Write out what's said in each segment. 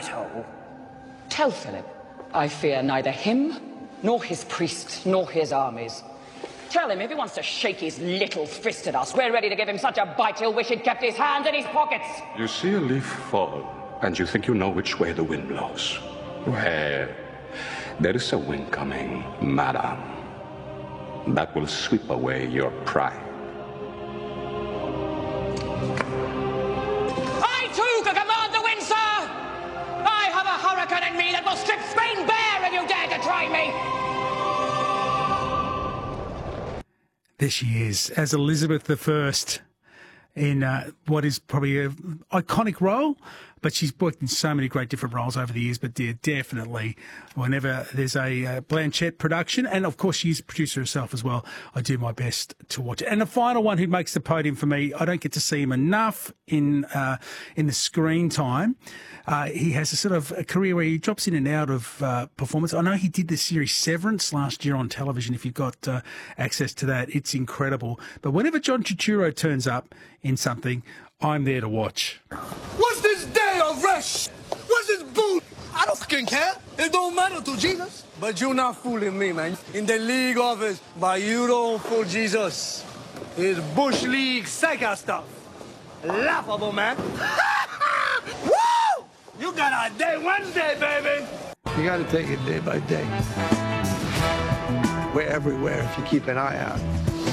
hole. Tell Philip I fear neither him, nor his priests, nor his armies. Tell him if he wants to shake his little fist at us, we're ready to give him such a bite he'll wish he'd kept his hands in his pockets. You see a leaf fall, and you think you know which way the wind blows. Well, there is a wind coming, madam, that will sweep away your pride. I too can command the wind, sir! I have a hurricane in me that will strip Spain bare if you dare to try me! There she is, as Elizabeth I in what is probably an iconic role, but she's worked in so many great different roles over the years. But yeah, definitely, whenever there's a Blanchett production, and of course she's a producer herself as well, I do my best to watch it. And the final one who makes the podium for me, I don't get to see him enough in the screen time. He has a sort of a career where he drops in and out of performance. I know he did the series Severance last year on television. If you've got access to that, it's incredible. But whenever John Turturro turns up in something, I'm there to watch. What's this day of rest? What's this boot? I don't fucking care. It don't matter to Jesus. But you're not fooling me, man. In the league office, but you don't fool Jesus. It's Bush League psycho stuff. Laughable, man. Woo! You got a day Wednesday, baby. You got to take it day by day. We're everywhere if you keep an eye out.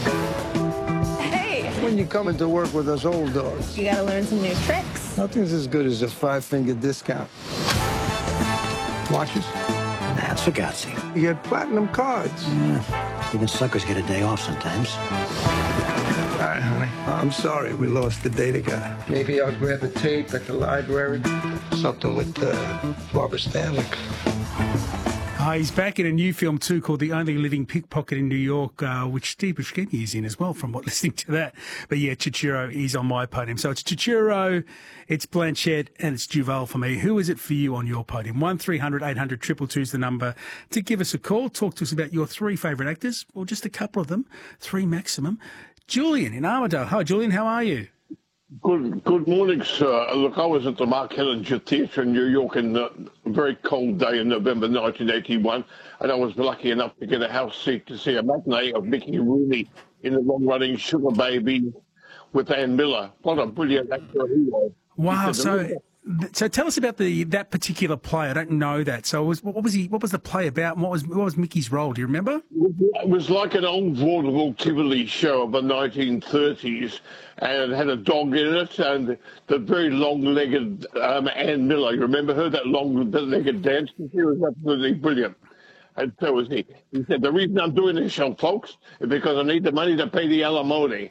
When you come into work with us old dogs, you gotta learn some new tricks. Nothing's as good as a 5-finger discount. Watches? That's Fugazi. You get platinum cards. Yeah. Even suckers get a day off sometimes. All right, honey. I'm sorry we lost the data guy. Maybe I'll grab a tape at the library. Something with Barbara Stanwyck. He's back in a new film too called The Only Living Pickpocket in New York, which Steve Buscemi is in as well, from what listening to that. But yeah, Turturro is on my podium. So it's Turturro, it's Blanchett, and it's Duvall for me. Who is it for you on your podium? 1300 800 222 is the number to give us a call. Talk to us about your three favourite actors, or just a couple of them, three maximum. Julian in Armidale. Hi, Julian. How are you? Good morning, sir. Look, I was at the Mark Hellinger Theatre in New York on a very cold day in November 1981, and I was lucky enough to get a house seat to see a matinee of Mickey Rooney in the long-running Sugar Baby with Ann Miller. What a brilliant actor he was. Wow, so tell us about that particular play. I don't know that. So what was the play about? And what was Mickey's role? Do you remember? It was like an old vaudeville Tivoli show of the 1930s, and it had a dog in it, and the very long-legged Ann Miller. You remember her, that long-legged dancer? She was absolutely brilliant. And so was he. He said, the reason I'm doing this show, folks, is because I need the money to pay the alimony.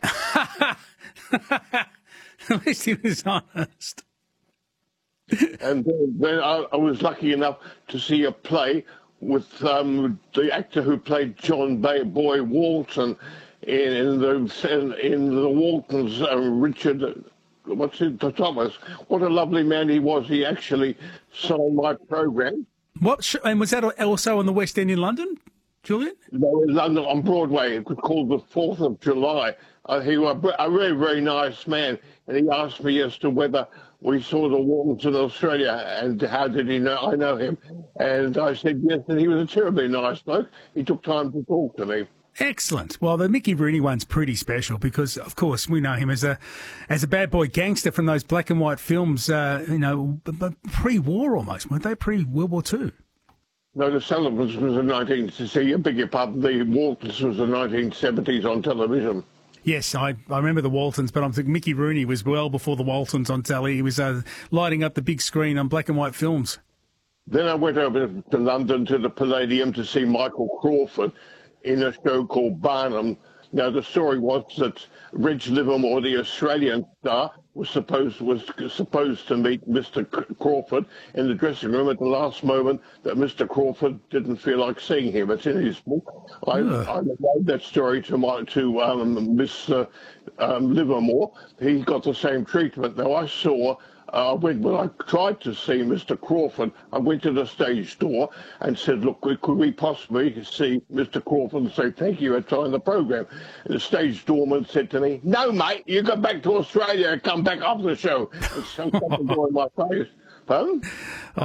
At least he was honest. And then I was lucky enough to see a play with the actor who played John Boy Walton in the Waltons, Richard, Thomas. What a lovely man he was. He actually saw my program. And was that also on the West End in London, Julian? No, in London on Broadway. It was called The 4th of July. He was a very, very nice man, and he asked me as to whether we saw the Waltons in Australia, and how did he know I know him? And I said yes, and he was a terribly nice bloke. He took time to talk to me. Excellent. Well, the Mickey Rooney one's pretty special because, of course, we know him as a bad boy gangster from those black and white films, pre-war almost, weren't they? Pre-World War II. No, the Sullivans was the beg your pardon, the Waltons was the 1970s on television. Yes, I remember the Waltons, but I'm thinking Mickey Rooney was well before the Waltons on telly. He was lighting up the big screen on black and white films. Then I went over to London to the Palladium to see Michael Crawford in a show called Barnum. Now, the story was that Reg Livermore, the Australian star, was supposed to meet Mr. Crawford in the dressing room at the last moment that Mr. Crawford didn't feel like seeing him. It's in his book. I relayed that story to Miss Livermore. He got the same treatment. Now, I saw... when I tried to see Mr. Crawford, I went to the stage door and said, look, could we possibly see Mr. Crawford and say thank you and sign the program? And the stage doorman said to me, no, mate, you go back to Australia and come back after the show. And so something in my face. Pardon?